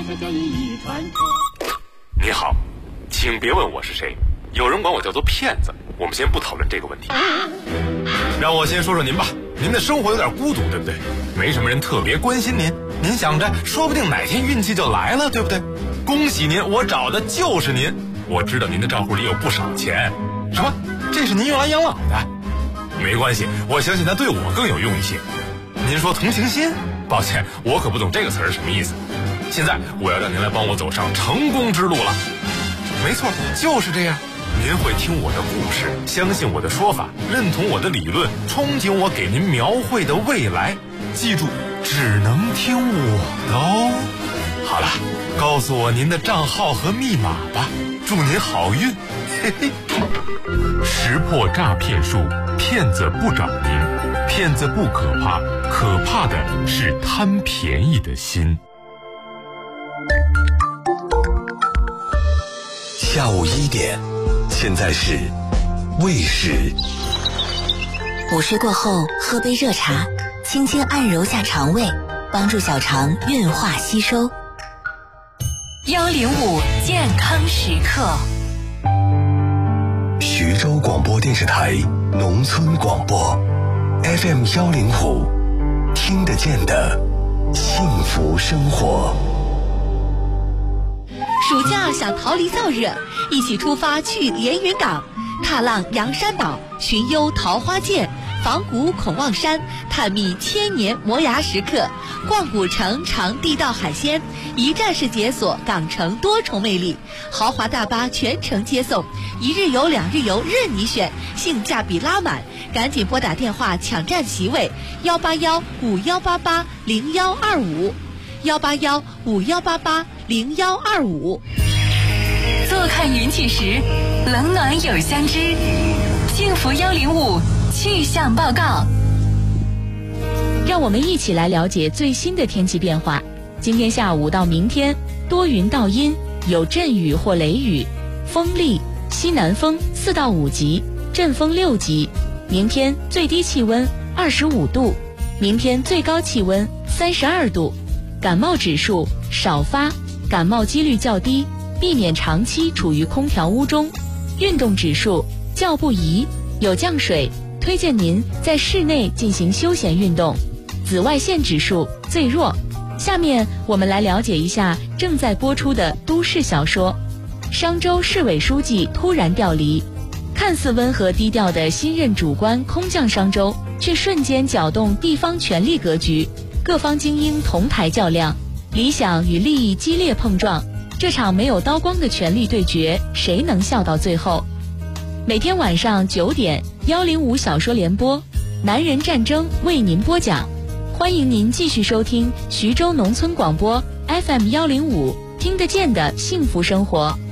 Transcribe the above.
你好，请别问我是谁，有人管我叫做骗子，我们先不讨论这个问题。让我先说说您吧，您的生活有点孤独，对不对？没什么人特别关心您，您想着说不定哪天运气就来了，对不对？恭喜您，我找的就是您。我知道您的账户里有不少钱。什么？这是您用来养老的？没关系，我相信它对我更有用一些。您说同情心？抱歉，我可不懂这个词儿是什么意思。现在我要让您来帮我走上成功之路了。没错，就是这样。您会听我的故事，相信我的说法，认同我的理论，憧憬我给您描绘的未来。记住，只能听我的哦。好了，告诉我您的账号和密码吧，祝您好运。嘿嘿。识破诈骗术，骗子不找您，骗子不可怕，可怕的是贪便宜的心。 下午1点，现在是未时。 午睡过后喝杯热茶，轻轻按揉下肠胃，帮助小肠运化吸收。 105健康时刻。 徐州广播电视台农村广播 FM 105，听得见的幸福生活。 暑假想逃离燥热，一起出发去连云港，踏浪洋山岛，寻幽桃花涧，访古孔望山，探秘千年磨牙时刻，逛古城尝地道海鲜，一站式解锁港城多重魅力，豪华大巴全程接送，1日游2日游任你选，性价比拉满，赶紧拨打电话抢占席位，18151880125。18151880125。 坐看云起时，冷暖有相知。幸福105气象报告。 让我们一起来了解最新的天气变化。今天下午到明天，多云到阴，有阵雨或雷雨，风力西南风4到5级，阵风6级。明天最低气温25度，明天最高气温32度。感冒指数少发，感冒几率较低，避免长期处于空调屋中。运动指数较不宜，有降水，推荐您在室内进行休闲运动。紫外线指数最弱。下面我们来了解一下正在播出的都市小说。商州市委书记突然调离，看似温和低调的新任主官空降商州，却瞬间搅动地方权力格局。各方精英同台较量，理想与利益激烈碰撞，这场没有刀光的权力对决，谁能笑到最后？每天晚上9点，105小说联播，男人战争为您播讲。欢迎您继续收听徐州农村广播 FM 105，听得见的幸福生活。